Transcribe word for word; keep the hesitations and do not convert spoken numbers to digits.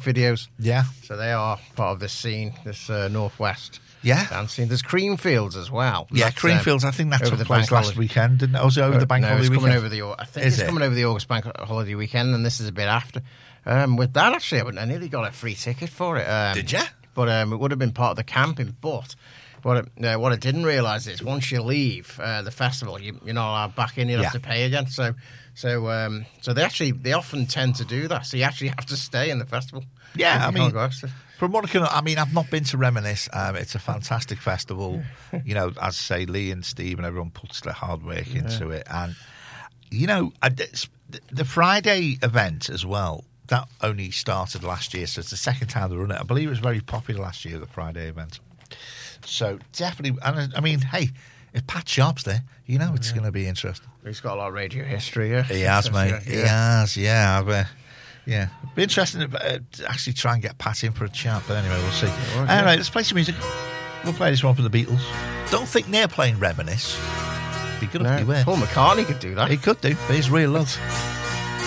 videos. Yeah. So they are part of this scene, this uh, Northwest Yeah. dancing. There's Creamfields as well. Yeah, That's, Creamfields, um, I think that over took the place bank last holiday. weekend, didn't it? Oh, was it over the bank no, holiday it's weekend? coming over the, I think Is it's it? coming over the August bank holiday weekend, and this is a bit after. Um, with that, actually, I, went, I nearly got a free ticket for it. Um, Did you? But um, it would have been part of the camping. But what, it, uh, what I didn't realise is once you leave uh, the festival, you, you're not allowed back in. You Yeah. have to pay again. So, so, um, so they actually they often tend to do that. So you actually have to stay in the festival. Yeah, You I can't mean, go after. from what I can, I mean, I've not been to Reminisce. Um, it's a fantastic festival. You know, as I say, Lee and Steve and everyone puts their hard work into it. And, you know, I, it's- the Friday event as well, that only started last year. So it's the second time they run it. I believe it was very popular last year, the Friday event. So definitely, and I mean, hey, if Pat Sharp's there, you know it's going to be interesting. He's got a lot of radio history. Yeah, He has, So, mate. yeah, He yeah. has, yeah. I've, uh, yeah. Be interesting to, uh, to actually try and get Pat in for a chat, but anyway, we'll see. well, Anyway, yeah. let's play some music. We'll play this one from the Beatles. Don't think they're playing Reminisce. Be good if No, they were. Paul McCartney could do that. He could do, but he's real love.